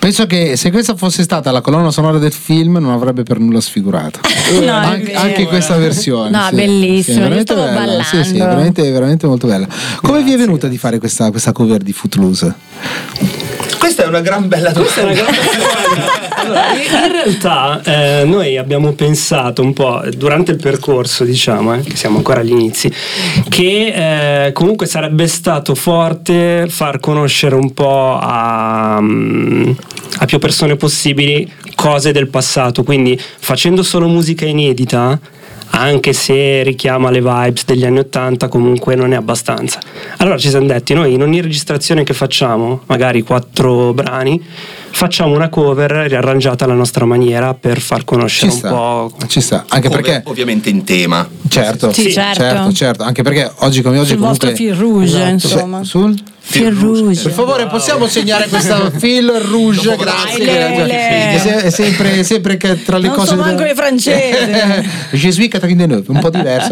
Penso che se questa fosse stata la colonna sonora del film non avrebbe per nulla sfigurato. No, anche questa versione. No, bellissimo, io stavo ballando. Sì, veramente, veramente molto bella. Come vi è venuta di fare questa cover di Footloose? Questa è una gran bella domanda. Allora, in realtà noi abbiamo pensato un po' durante il percorso, diciamo, che siamo ancora agli inizi, che comunque sarebbe stato forte far conoscere un po' a più persone possibili cose del passato, quindi facendo solo musica inedita, anche se richiama le vibes degli anni '80, comunque non è abbastanza. Allora ci siamo detti, noi in ogni registrazione che facciamo, magari 4 brani, facciamo una cover riarrangiata alla nostra maniera per far conoscere un po'. Ci sta, anche perché ovviamente in tema. Certo, sì, certo, anche perché oggi come oggi sul comunque vostro fil rouge, insomma. Sul Fil rouge. Per favore, possiamo segnare questa fil rouge, grazie. È sempre che tra le non cose. Non so manco il francese. Je suis Catherine Deneuve, un po' diversa.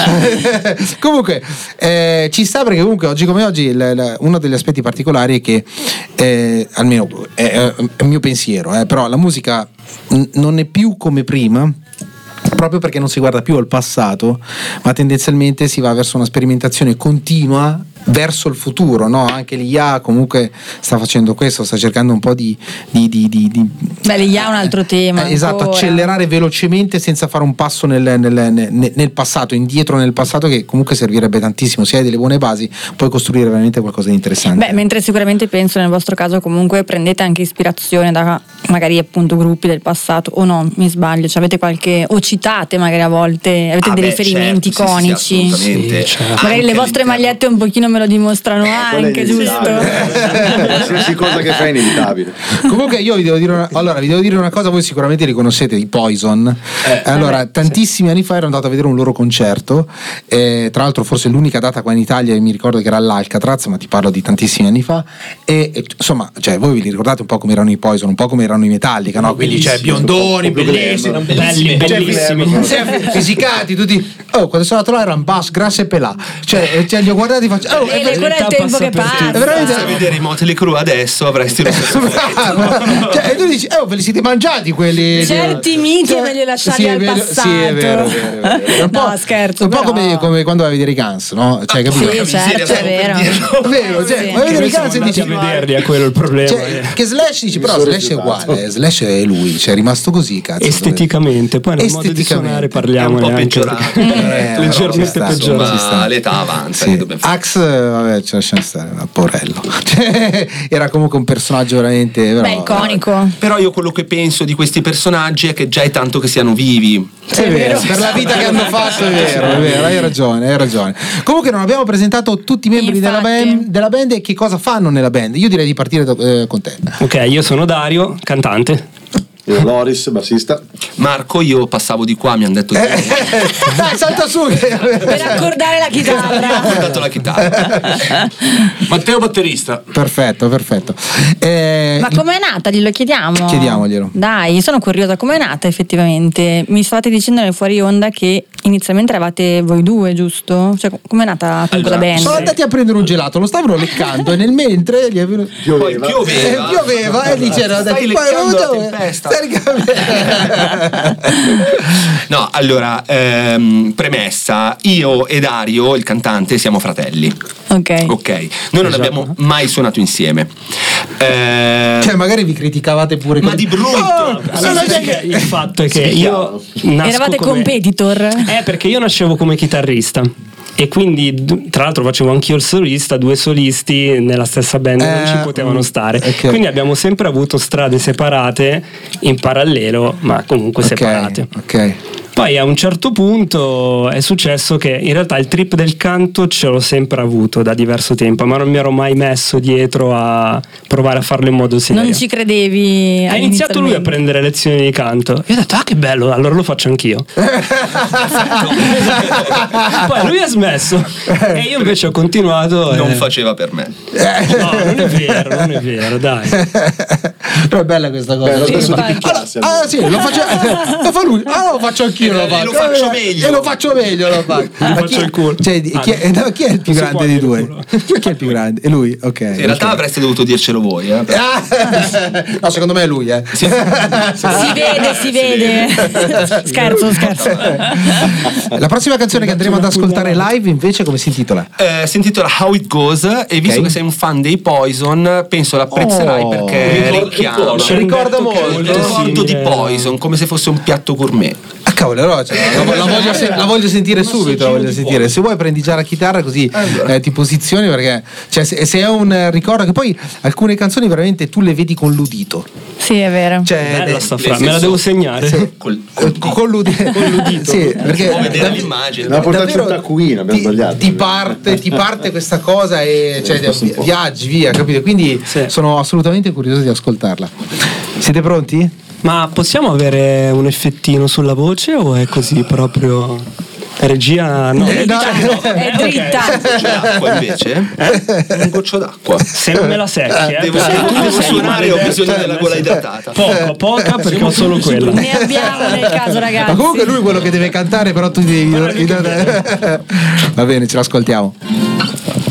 Comunque, ci sta perché comunque oggi come oggi uno degli aspetti particolari è che, almeno è il mio pensiero, però la musica non è più come prima. Proprio perché non si guarda più al passato, ma tendenzialmente si va verso una sperimentazione continua verso il futuro, no? Anche l'IA comunque sta facendo questo, sta cercando un po' di Beh, l'IA è un altro tema. Esatto, ancora. accelerare velocemente senza fare un passo nel passato, indietro nel passato, che comunque servirebbe tantissimo. Se hai delle buone basi puoi costruire veramente qualcosa di interessante. Beh, mentre sicuramente penso nel vostro caso comunque prendete anche ispirazione da magari appunto gruppi del passato, o no, mi sbaglio, cioè avete qualche, o citate magari a volte, avete dei riferimenti iconici, magari anche le vostre magliette un pochino me lo dimostrano anche, giusto? Qualsiasi cosa che fai è inevitabile. Comunque io vi devo dire una cosa, voi sicuramente li conoscete, i Poison. Allora, tantissimi anni fa ero andato a vedere un loro concerto, tra l'altro forse l'unica data qua in Italia, mi ricordo che era all'Alcatraz, ma ti parlo di tantissimi anni fa, e insomma, cioè voi vi ricordate un po' come erano i Poison, un po' come erano i Metallica, no? Quindi cioè biondoni, bellissimi, fisicati, tutti. Oh, quando sono andato là erano bass, grasse e pelà, cioè li ho guardati e faccio quello è il tempo che passa. Veramente, se vedere i Motley Crue adesso avresti lo stesso cioè, e tu dici, ve li siete mangiati quelli? Certi miti è meglio lasciarli al passato. Sì, è vero. No, scherzo. Un po' come quando vai a vedere i Guns, no? Cioè, capito? Sì, certo, è vero. È vero, cioè, vai a vedere i Guns e dici, a vederli, è quello il problema. Cioè, che Slash dici, però Slash è uguale, Slash è lui, cioè è rimasto così, cazzo. Esteticamente, poi nel modo di suonare parliamo un po' peggiorato. Leggermente peggiorato. L'età avanza. Axe, vabbè, ci lasciamo stare, porello. Era comunque un personaggio veramente iconico. Però io quello che penso di questi personaggi è che già è tanto che siano vivi. È vero, per la vita che hanno fatto è vero, hai ragione. Comunque non abbiamo presentato tutti i membri della band e che cosa fanno nella band. Io direi di partire con te. Ok, io sono Dario, cantante. Io Loris, bassista. Marco, io passavo di qua, mi hanno detto dai, salta su per accordare la chitarra. Ho dato la chitarra. Matteo, batterista. Perfetto. Ma com'è nata? Glielo chiediamo? Chiediamoglielo. Dai, sono curiosa, com'è nata effettivamente? Mi stavate dicendo nel fuori onda che inizialmente eravate voi due, giusto? Cioè, com'è nata la band? Sono andati a prendere un gelato, lo stavano leccando e nel mentre gli è venuto... pioveva e dicevano stai leccando la tempesta. No, allora, premessa, io e Dario, il cantante, siamo fratelli. Ok. Noi non abbiamo mai suonato insieme. Cioè magari vi criticavate pure, ma di brutto. Il fatto è che io eravate competitor? Perché io nascevo come chitarrista e quindi tra l'altro facevo anch'io il solista, 2 solisti nella stessa band non ci potevano stare, quindi abbiamo sempre avuto strade separate in parallelo ma comunque separate. Poi a un certo punto è successo che in realtà il trip del canto ce l'ho sempre avuto da diverso tempo, ma non mi ero mai messo dietro a provare a farlo in modo serio. Non ci credevi? Ha iniziato lui a prendere lezioni di canto. Io ho detto, che bello, allora lo faccio anch'io. Poi lui ha smesso e io invece ho continuato. Non faceva per me. No, non è vero, dai. Però è bella questa cosa. Lo fa lui, lo faccio anch'io. anch'io lo faccio. Lo faccio meglio. E lo faccio meglio, lo faccio. Faccio il culo. Cioè, chi è il più grande di due? Chi è il più grande? È lui, ok. In realtà avreste dovuto dircelo voi. No, secondo me è lui, Si vede. Scherzo. La prossima canzone che andremo ad ascoltare live invece come si intitola? Si intitola How It Goes e visto che sei un fan dei Poison penso l'apprezzerai perché ricorda molto. il ricordo di Poison come se fosse un piatto gourmet. Cavolo, no, la voglio sentire subito. La voglio sentire. Se vuoi prendi già la chitarra così ti posizioni, perché cioè, se è un ricordo che poi alcune canzoni veramente tu le vedi con l'udito. Sì, è vero. Cioè, me la devo segnare. Sì, con l'udito. Sì, perché vedere l'immagine. Ma portarci un taccuino, abbiamo sbagliato. Ti parte questa cosa e cioè, viaggi via, capito? Quindi sono assolutamente curioso di ascoltarla. Siete pronti? Ma possiamo avere un effettino sulla voce o è così proprio? Regia no. È dritta. Un goccio d'acqua invece? Un goccio d'acqua. Se non me la secchi, devo suonare, ho bisogno della gola idratata. Poca perché ho solo quella. Ne abbiamo nel caso, ragazzi. Ma comunque lui è quello che deve cantare, però tu devi. Va bene, ce l'ascoltiamo.